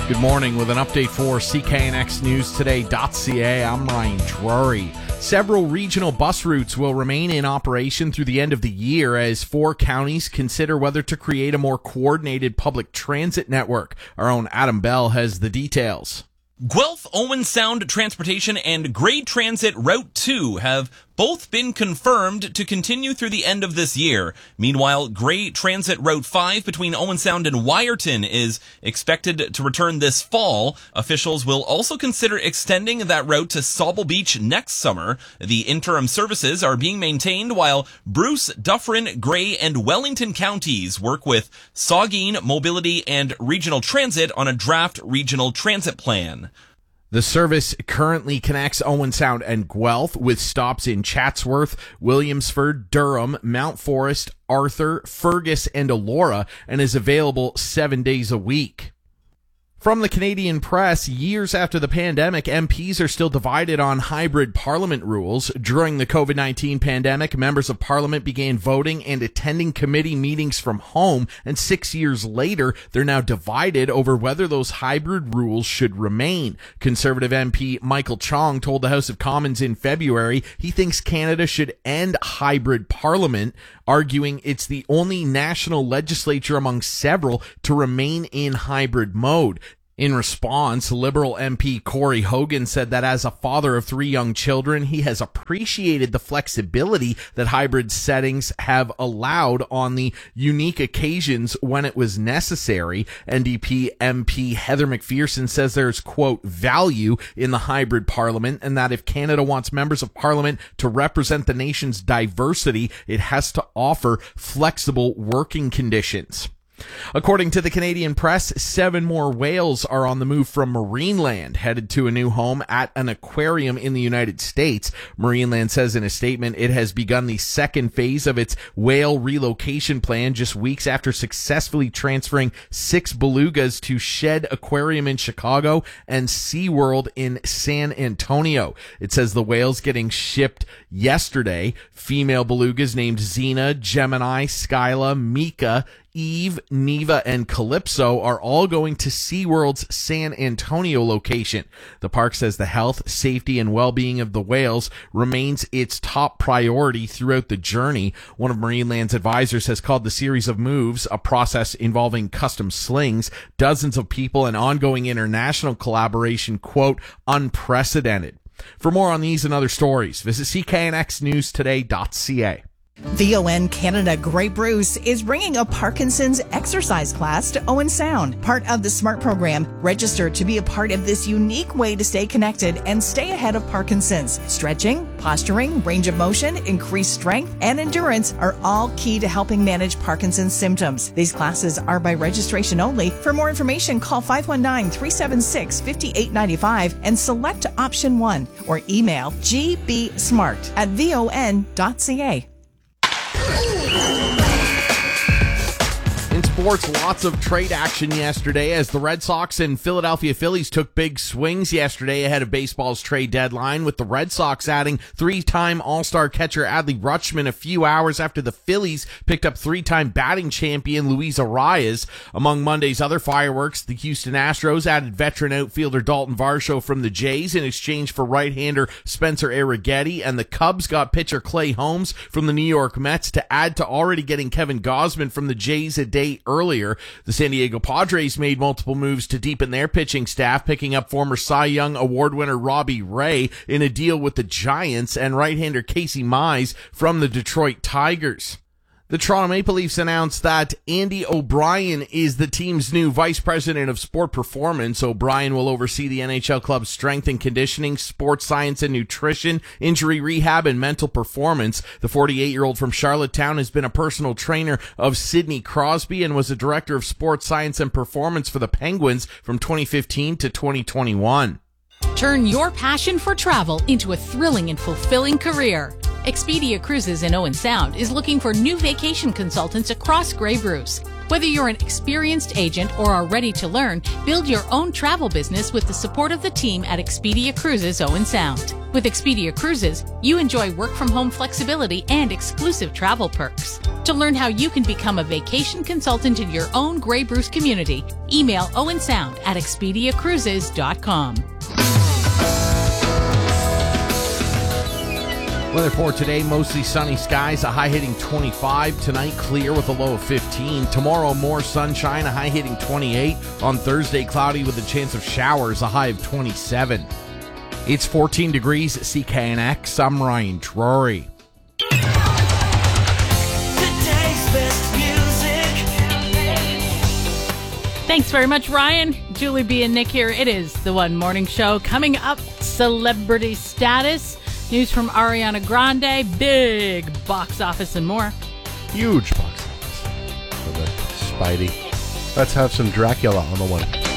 Good morning with an update for CKNXNewsToday.ca. I'm Ryan Drury. Several regional bus routes will remain in operation through the end of the year as 4 counties consider whether to create a more coordinated public transit network. Our own Adam Bell has the details. Guelph, Owen Sound Transportation and Grey Transit Route 2 have both been confirmed to continue through the end of this year. Meanwhile, Grey Transit Route 5 between Owen Sound and Wyerton is expected to return this fall. Officials will also consider extending that route to Sauble Beach next summer. The interim services are being maintained while Bruce, Dufferin, Grey, and Wellington counties work with Saugeen, Mobility, and Regional Transit on a draft regional transit plan. The service currently connects Owen Sound and Guelph with stops in Chatsworth, Williamsford, Durham, Mount Forest, Arthur, Fergus, and Elora, and is available 7 days a week. From the Canadian Press, years after the pandemic, MPs are still divided on hybrid parliament rules. During the COVID-19 pandemic, members of parliament began voting and attending committee meetings from home, and 6 years later, they're now divided over whether those hybrid rules should remain. Conservative MP Michael Chong told the House of Commons in February he thinks Canada should end hybrid parliament, arguing it's the only national legislature among several to remain in hybrid mode. In response, Liberal MP Corey Hogan said that as a father of 3 young children, he has appreciated the flexibility that hybrid settings have allowed on the unique occasions when it was necessary. NDP MP Heather McPherson says there's, quote, value in the hybrid parliament, and that if Canada wants members of parliament to represent the nation's diversity, it has to offer flexible working conditions. According to the Canadian Press, 7 more whales are on the move from Marineland, headed to a new home at an aquarium in the United States. Marineland says in a statement it has begun the second phase of its whale relocation plan just weeks after successfully transferring 6 belugas to Shed Aquarium in Chicago and SeaWorld in San Antonio. It says the whales getting shipped yesterday. Female belugas named Xena, Gemini, Skyla, Mika, Eve, Neva, and Calypso are all going to SeaWorld's San Antonio location. The park says the health, safety, and well-being of the whales remains its top priority throughout the journey. One of Marineland's advisors has called the series of moves, a process involving custom slings, dozens of people, and ongoing international collaboration, quote, unprecedented. For more on these and other stories, visit CKNXNewsToday.ca. VON Canada Grey Bruce is bringing a Parkinson's exercise class to Owen Sound. Part of the SMART program, register to be a part of this unique way to stay connected and stay ahead of Parkinson's. Stretching, posturing, range of motion, increased strength, and endurance are all key to helping manage Parkinson's symptoms. These classes are by registration only. For more information, call 519-376-5895 and select option 1 or email gbsmart@von.ca. In sports, lots of trade action yesterday as the Red Sox and Philadelphia Phillies took big swings yesterday ahead of baseball's trade deadline, with the Red Sox adding 3-time All-Star catcher Adley Rutschman a few hours after the Phillies picked up 3-time batting champion Luis Arias. Among Monday's other fireworks, the Houston Astros added veteran outfielder Dalton Varsho from the Jays in exchange for right-hander Spencer Arrighetti, and the Cubs got pitcher Clay Holmes from the New York Mets to add to already getting Kevin Gausman from the Jays a day earlier. The San Diego Padres made multiple moves to deepen their pitching staff, picking up former Cy Young Award winner Robbie Ray in a deal with the Giants and right-hander Casey Mize from the Detroit Tigers. The Toronto Maple Leafs announced that Andy O'Brien is the team's new vice president of sport performance. O'Brien will oversee the NHL club's strength and conditioning, sports science and nutrition, injury rehab, and mental performance. The 48-year-old from Charlottetown has been a personal trainer of Sidney Crosby and was a director of sports science and performance for the Penguins from 2015 to 2021. Turn your passion for travel into a thrilling and fulfilling career. Expedia Cruises in Owen Sound is looking for new vacation consultants across Grey Bruce. Whether you're an experienced agent or are ready to learn, build your own travel business with the support of the team at Expedia Cruises Owen Sound. With Expedia Cruises, you enjoy work-from-home flexibility and exclusive travel perks. To learn how you can become a vacation consultant in your own Grey Bruce community, email owensound@expediacruises.com. Weather for today, mostly sunny skies, a high hitting 25. Tonight, clear with a low of 15. Tomorrow, more sunshine, a high hitting 28. On Thursday, cloudy with a chance of showers, a high of 27. It's 14 degrees at CKNX. I'm Ryan Drury. Thanks very much, Ryan. Julie B. and Nick here. It is the One Morning Show. Coming up, celebrity status. News from Ariana Grande, big box office and more. Huge box office for the Spidey. Let's have some Dracula on the one.